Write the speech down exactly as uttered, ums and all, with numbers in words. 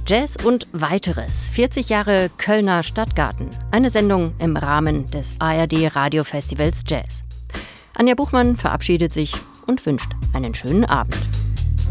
Jazz und weiteres. vierzig Jahre Kölner Stadtgarten. Eine Sendung im Rahmen des A R D-Radiofestivals Jazz. Anja Buchmann verabschiedet sich und wünscht einen schönen Abend.